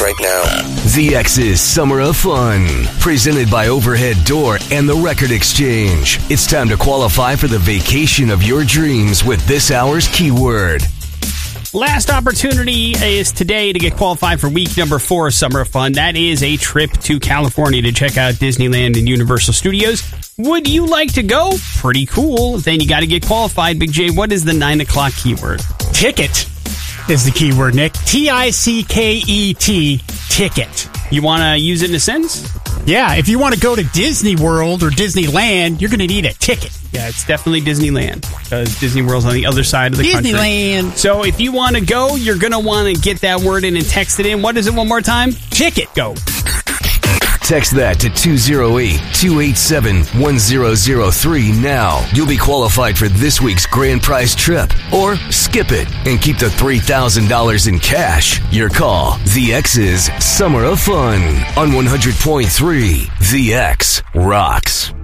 right now. The X's Summer of Fun, presented by Overhead Door and the Record Exchange. It's time to qualify for the vacation of your dreams with this hour's keyword. Last opportunity is today to get qualified for week number 4 of Summer of Fun. That is a trip to California to check out Disneyland and Universal Studios. Would you like to go? Pretty cool. Then you got to get qualified. Big J, what is the 9 o'clock keyword? Ticket is the keyword, Nick. T-I-C-K-E-T, ticket. You want to use it in a sentence? Yeah, if you want to go to Disney World or Disneyland, you're going to need a ticket. Yeah, it's definitely Disneyland because Disney World's on the other side of the country. Disneyland. So if you want to go, you're going to want to get that word in and text it in. What is it one more time? Ticket. Go. Text that to 208-287-1003 now. You'll be qualified for this week's grand prize trip. Or skip it and keep the $3,000 in cash. Your call. The X's Summer of Fun on 100.3. The X rocks.